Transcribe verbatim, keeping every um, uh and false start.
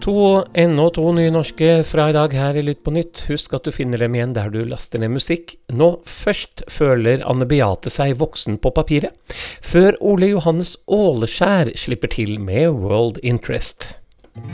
To, enda to nye norske fra i dag her i Lytt på nytt. Husk at du finner dem igjen der du laster ned musikk. Nå først føler Anne Beate seg voksen på papiret, før Ole Johannes Åleskjær slipper til med World Interest.